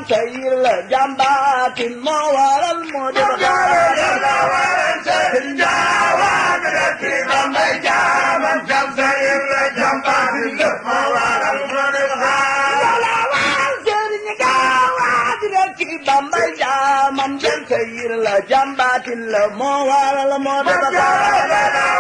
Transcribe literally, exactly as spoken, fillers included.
sayir la jàmbaatin moo waral moo def la waral sëriñ Gaawaan rekki Bambay jaamam jam sayir la jàmbaatin la moo waral moo def la waral sëriñ Gaawaan rekki Bambay jaamam jam sayir la jàmbaatin la moo waral moo def